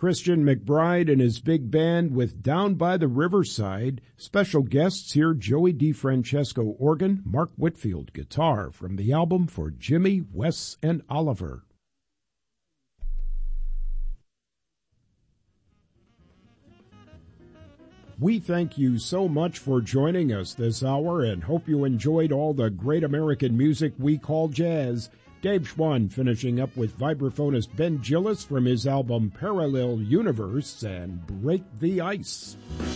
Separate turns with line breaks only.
Christian McBride and his big band with Down by the Riverside. Special guests here, Joey DeFrancesco organ, Mark Whitfield guitar from the album For Jimmy, Wes, and Oliver. We thank you so much for joining us this hour and hope you enjoyed all the great American music we call jazz. Dave Schwann finishing up with vibraphonist Ben Gillis from his album Parallel Universe and Break the Ice.